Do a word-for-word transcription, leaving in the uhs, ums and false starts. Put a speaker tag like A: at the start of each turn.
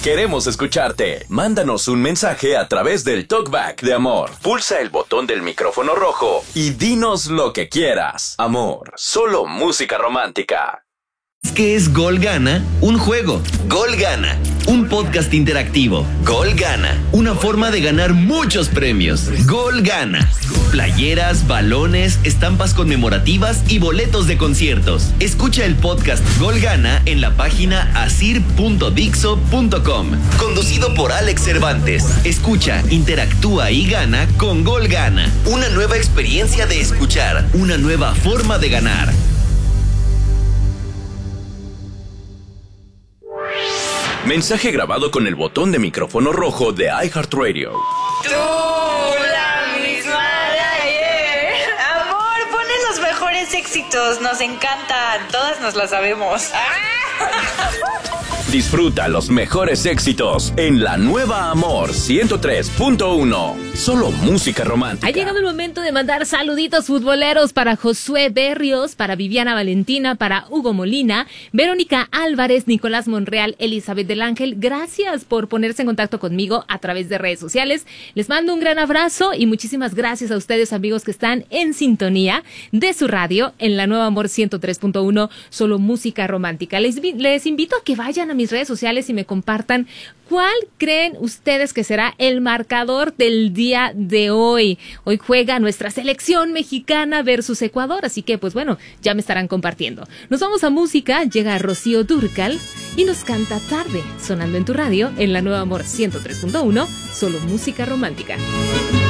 A: Queremos escucharte. Mándanos un mensaje a través del Talkback de Amor. Pulsa el botón del micrófono rojo y dinos lo que quieras. Amor, solo música romántica.
B: ¿Qué es Gol Gana? Un juego. Gol Gana, un podcast interactivo. Gol Gana, una forma de ganar muchos premios. Gol Gana, playeras, balones, estampas conmemorativas y boletos de conciertos. Escucha el podcast Gol Gana en la página asir punto dixo punto com. Conducido por Alex Cervantes. Escucha, interactúa y gana con Gol Gana. Una nueva experiencia de escuchar, una nueva forma de ganar.
A: Mensaje grabado con el botón de micrófono rojo de iHeartRadio.
C: Tú, la misma de ayer. Amor, ponen los mejores éxitos, nos encantan, todas nos las sabemos.
A: Disfruta los mejores éxitos en la nueva Amor ciento tres punto uno. Solo música romántica.
D: Ha llegado el momento de mandar saluditos futboleros para Josué Berrios, para Viviana Valentina, para Hugo Molina, Verónica Álvarez, Nicolás Monreal, Elizabeth del Ángel. Gracias por ponerse en contacto conmigo a través de redes sociales. Les mando un gran abrazo y muchísimas gracias a ustedes, amigos, que están en sintonía de su radio en la nueva Amor ciento tres punto uno, solo música romántica. Les, les invito a que vayan a mis redes sociales y me compartan cuál creen ustedes que será el marcador del día de hoy. Hoy juega nuestra selección mexicana versus Ecuador, así que pues bueno, ya me estarán compartiendo. Nos vamos a música, llega Rocío Dúrcal y nos canta Tarde, sonando en tu radio en la nueva Amor ciento tres punto uno, solo música romántica.